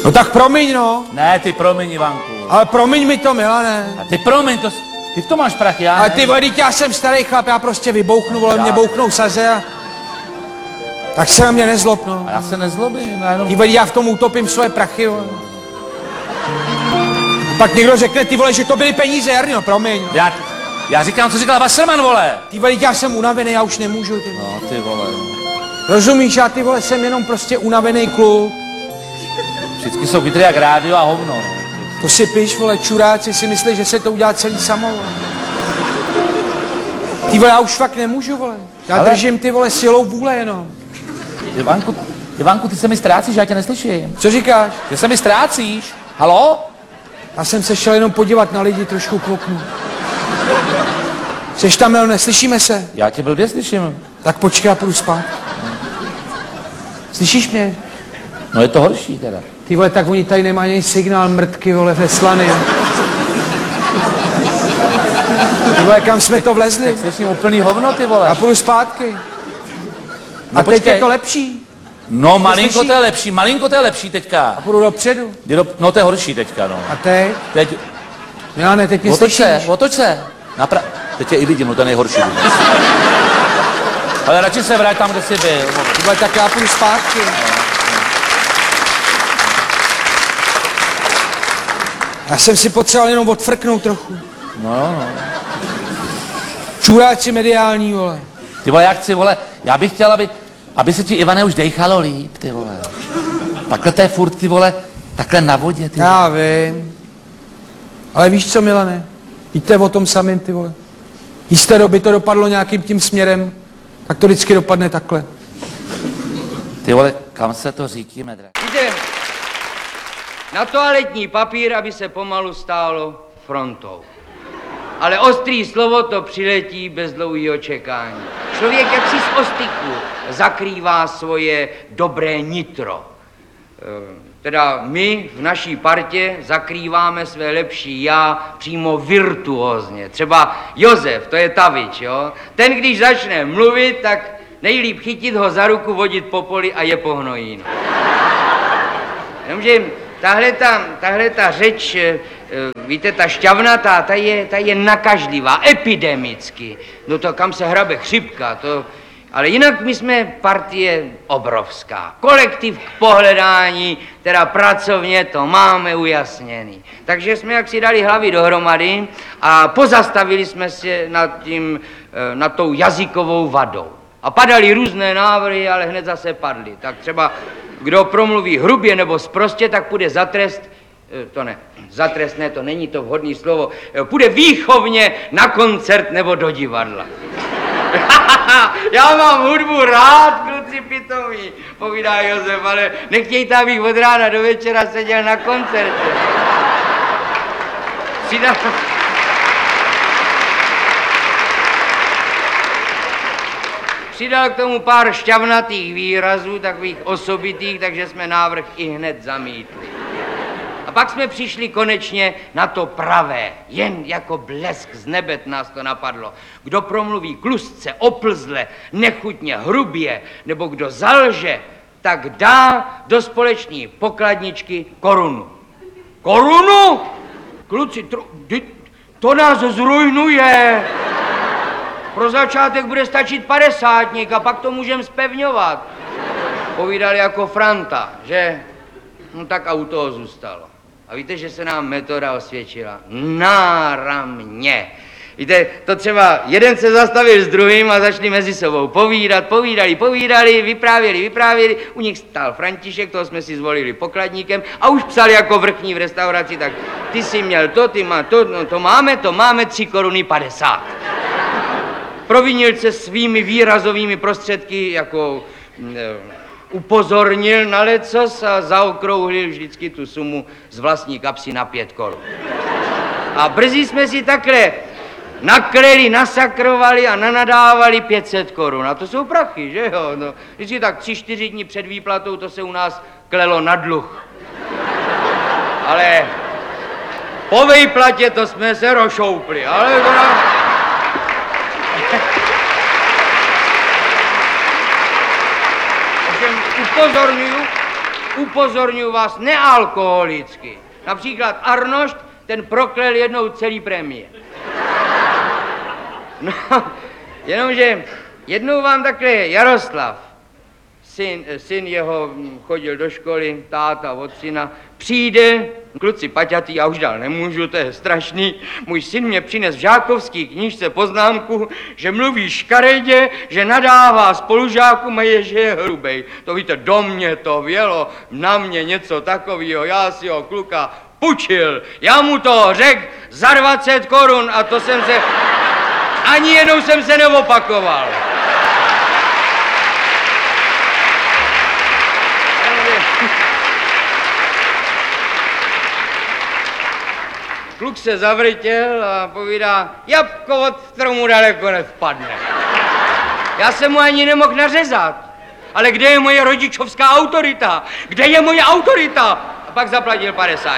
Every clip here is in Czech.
No tak promiň, no. Ne, ty promiň, Ivanku. Ale promiň mi to, Milane. A ty promiň, ty v tom máš prachy, já Ale ne. ty vole, já jsem starý chlap, já prostě vybouchnu, vole, mě bouchnou saze a... Tak se na mě nezlob, no. A já se nezlobím, já jenom... Ty vole, já v tom utopím svoje prachy, vole. Pak někdo řekne, ty vole, že to byly peníze, Jarno, promiň. No. Já říkám, co říkal Wasserman, vole. Ty vole, já jsem unavený, já už nemůžu, ty vole. No, ty vole. Rozumíš, já ty vole jsem jenom prostě unavený kluk. Vždycky jsou chytrý jak rádio a hovno, no. To si píš, vole, čuráci si myslí, že se to udělá celý samo, vole. Ty vole, já už fakt nemůžu, vole. Já držím ty vole silou vůle jenom. Ivanku, ty se mi ztrácíš, já tě neslyším. Co říkáš? Ty se mi ztrácíš. Halo? Já jsem se šel jenom podívat na lidi trošku k oknu. Seš tam, jo, neslyšíme se? Já tě blbě slyším. Tak počkej, já půjdu spát. Slyšíš mě? No je to horší teda. Ty vole, tak oni tady nemají ani signál mrtky, vole, ve Slany. Ty vole, kam jsme to vlezli? Slyším úplný hovno, ty vole. Já půjdu zpátky. No a teď je to lepší. No malinko to je lepší teďka. A půjdu dopředu. No to je horší teďka, no. A teď? Teď... Milane, teď mě slyšíš. Otoč se. Teď je i vidím, no to je nejhorší. Ale radši se vrát tam, kde jsi byl. Tyhle, tak já půjdu zpátky. Já jsem si potřeboval jenom odfrknout trochu. No. Čuráci mediální, vole. Ty vole, já chci, vole, já bych chtěl, aby se ti, Ivane, už dejchalo líp, ty vole. Takhle to je furt, ty vole, takhle na vodě, ty vole. Já vím. Ale víš co, Milane? Víte o tom samým, ty vole. Jisté doby to dopadlo nějakým tím směrem, tak to vždycky dopadne takhle. Ty vole, kam se to řídíme, drahý? Víte, na toaletní papír, aby se pomalu stálo frontou. Ale ostrý slovo to přiletí bez dlouhého čekání. Člověk jaksi z ostyku zakrývá svoje dobré nitro. Teda my v naší partě zakrýváme své lepší já přímo virtuózně. Třeba Josef, to je Tavič, jo? Ten, když začne mluvit, tak nejlíp chytit ho za ruku, vodit po poli a je pohnojín. Jenomže tahle ta řeč, víte, ta šťavnatá, ta je nakažlivá, epidemicky. No to kam se hrabe chřipka, to... Ale jinak my jsme partie obrovská. Kolektiv k pohledání, teda pracovně to máme ujasněný. Takže jsme jak si dali hlavy dohromady a pozastavili jsme se nad tou jazykovou vadou. A padaly různé návrhy, ale hned zase padly. Tak třeba kdo promluví hrubě nebo sprostě, tak půjde za trest, za trest ne, to není to vhodné slovo, půjde výchovně na koncert nebo do divadla. Já mám hudbu rád, kluci pitomí, povídá Josef, ale nechtějte, abych od rána do večera seděl na koncertě. Přidal k tomu pár šťavnatých výrazů, takových osobitých, takže jsme návrh i hned zamítli. A pak jsme přišli konečně na to pravé, jen jako blesk z nebet nás to napadlo. Kdo promluví tlustce, oplzle, nechutně, hrubě, nebo kdo zalže, tak dá do společné pokladničky korunu. Korunu? Kluci, to nás zrujnuje. Pro začátek bude stačit 50 a pak to můžeme zpevňovat. Povídali jako Franta, že? No tak a u toho zůstalo. A víte, že se nám metoda osvědčila? Náramně. Víte, to třeba jeden se zastavil s druhým a začali mezi sebou povídali, vyprávěli. U nich stál František, toho jsme si zvolili pokladníkem a už psali jako vrchní v restauraci, tak ty jsi měl to, ty má to, no to máme 3 koruny 50. Provinil se svými výrazovými prostředky jako... upozornil na lecos a zaokrouhlil vždycky tu sumu z vlastní kapsy na 5 korun. A brzy jsme si takhle nakreli, nasakrovali a nanadávali 500 korun. A to jsou prachy, že jo? No, vždycky tak 3-4 dní před výplatou to se u nás klelo na dluh. Ale po výplatě to jsme se rozšoupli, ale... upozorňuji vás, nealkoholicky. Například Arnošt, ten proklel jednou celý prémie. No, jenomže jednou vám takhle Jaroslav, syn jeho chodil do školy, táta od syna, přijde, kluci paťatý, já už dál nemůžu, to je strašný. Můj syn mě přines v žákovský knížce poznámku, že mluví škaredě, že nadává spolužákům a že je hrubej. To víte, do mě to vělo, na mě něco takového, já si ho kluka pučil. Já mu to řekl za 20 korun a to jsem se, ani jednou jsem se neopakoval. Kluk se zavrtěl a povídá, jabko od stromu daleko nevpadne. Já jsem mu ani nemohl nařezat. Ale kde je moje rodičovská autorita? Kde je moje autorita? A pak zaplatil 50.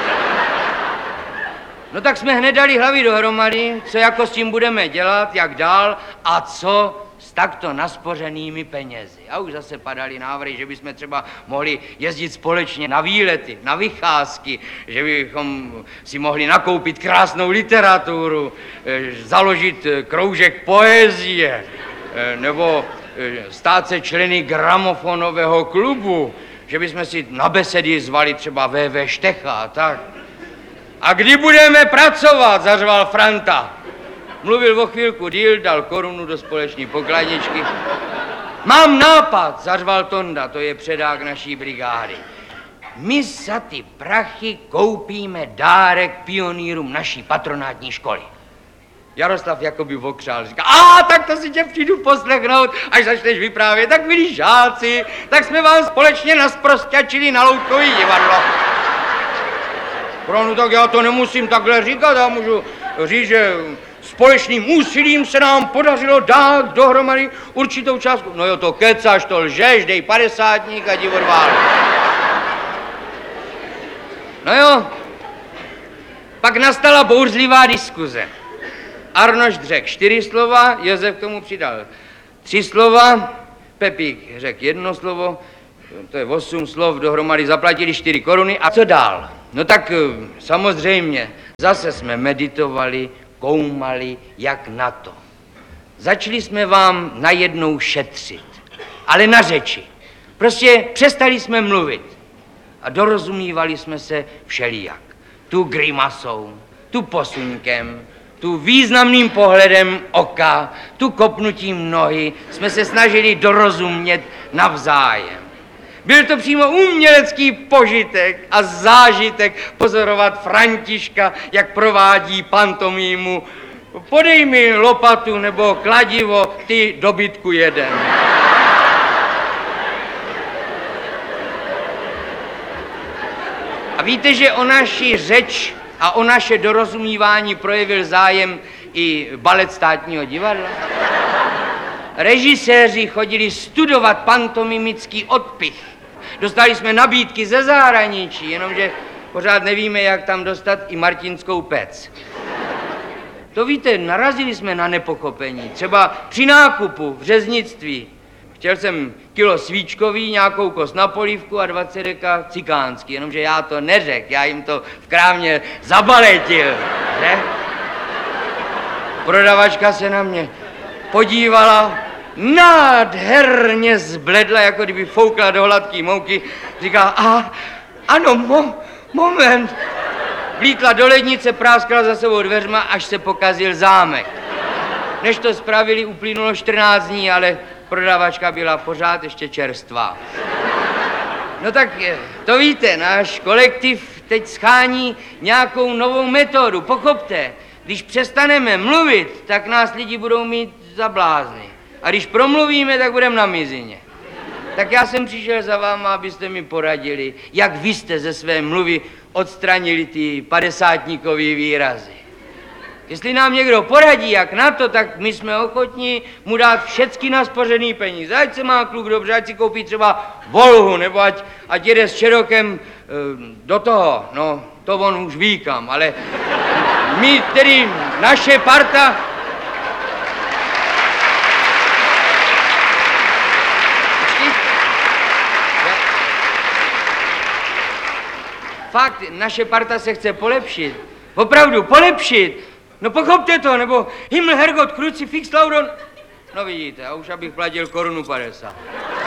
No tak jsme hned dali hlavy dohromady, co jako s tím budeme dělat, jak dál a co s takto naspořenými penězi. A už zase padaly návrhy, že bychom třeba mohli jezdit společně na výlety, na vycházky, že bychom si mohli nakoupit krásnou literaturu, založit kroužek poezie, nebo stát se členy gramofonového klubu, že bychom si na besedy zvali třeba V.V. Štecha a tak. A kdy budeme pracovat, zařval Franta. Mluvil o chvilku díl, dal korunu do společné pokladničky. Mám nápad, zařval Tonda, to je předák naší brigády. My za ty prachy koupíme dárek pionýrům naší patronátní školy. Jaroslav jakoby okřál, říká, tak to si tě přijdu poslechnout, až začneš vyprávět, tak milí žáci, tak jsme vám společně nasprosťačili na loutkový divadlo. No tak já to nemusím takhle říkat, já můžu říct, že společným úsilím se nám podařilo dát dohromady určitou částku. No jo, to kecáš, to lžeš, dej 50 a ti odválu. No jo, pak nastala bouřlivá diskuze. Arnošt řekl 4 slova, Josef k tomu přidal 3 slova, Pepík řekl 1 slovo, to je 8 slov, dohromady zaplatili 4 koruny a co dál? No tak samozřejmě, zase jsme meditovali, koumali, jak na to. Začali jsme vám najednou šetřit, ale na řeči. Prostě přestali jsme mluvit a dorozumívali jsme se všelijak. Tu grimasou, tu posuňkem, tu významným pohledem oka, tu kopnutím nohy jsme se snažili dorozumět navzájem. Byl to přímo umělecký požitek a zážitek pozorovat Františka, jak provádí pantomímu. Podej mi lopatu nebo kladivo, ty dobytku jeden. A víte, že o naši řeč a o naše dorozumívání projevil zájem i balet Státního divadla? Režiséři chodili studovat pantomimický odpich. Dostali jsme nabídky ze zahraničí, jenomže pořád nevíme, jak tam dostat i martinskou pec. To víte, narazili jsme na nepochopení. Třeba při nákupu v řeznictví. Chtěl jsem kilo svíčkový, nějakou kost na polívku a 20 deka cikánský, jenomže já to neřekl, já jim to v krámě zabaletil, že? Prodavačka se na mě podívala, nádherně zbledla, jako kdyby foukla do hladký mouky, říká, ano, moment. Vlítla do lednice, práskala za sebou dveřma, až se pokazil zámek. Než to spravili, uplynulo 14 dní, ale prodavačka byla pořád ještě čerstvá. No tak to víte, náš kolektiv teď schání nějakou novou metodu, pochopte. Když přestaneme mluvit, tak nás lidi budou mít za blázny. A když promluvíme, tak budeme na mizině. Tak já jsem přišel za váma, abyste mi poradili, jak vy jste ze své mluvy odstranili ty padesátníkový výrazy. Jestli nám někdo poradí, jak na to, tak my jsme ochotní mu dát všecky naspořený peníze. Ať se má kluk dobře, ať si koupí třeba Volhu, nebo ať jede s Čerokem do toho, no to on už ví kam, ale my tedy, naše parta, fakt, naše parta se chce polepšit. Opravdu, polepšit. No pochopte to, nebo Himmel, Herrgott, Krucifix, Lauron. No vidíte, a už abych platil 1,50 Kč.